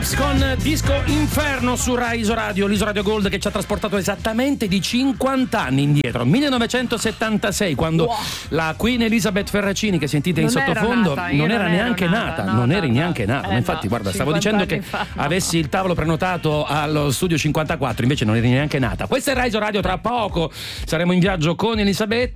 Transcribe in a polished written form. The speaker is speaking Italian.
Waves con Disco Inferno su Rai Isoradio, l'Isoradio Gold che ci ha trasportato esattamente di 50 anni indietro, 1976, quando la Queen Elizabeth Ferracini, che sentite in sottofondo, non era neanche nata. Ma infatti, guarda, stavo dicendo che avessi il tavolo prenotato allo studio 54, invece non eri neanche nata. Questa è Rai Isoradio, tra poco saremo in viaggio con Elisabetta.